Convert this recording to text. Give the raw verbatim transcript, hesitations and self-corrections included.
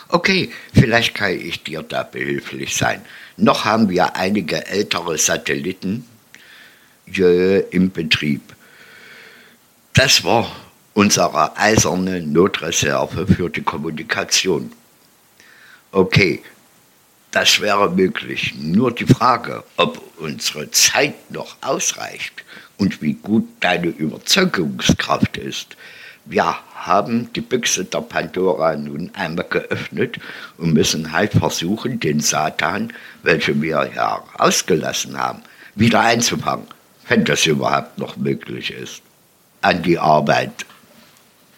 Okay, vielleicht kann ich dir da behilflich sein. Noch haben wir einige ältere Satelliten äh, im Betrieb. Das war unsere eiserne Notreserve für die Kommunikation. Okay, das wäre möglich. Nur die Frage, ob unsere Zeit noch ausreicht und wie gut deine Überzeugungskraft ist. Wir haben die Büchse der Pandora nun einmal geöffnet und müssen halt versuchen, den Satan, welchen wir ja ausgelassen haben, wieder einzufangen, wenn das überhaupt noch möglich ist. An die Arbeit.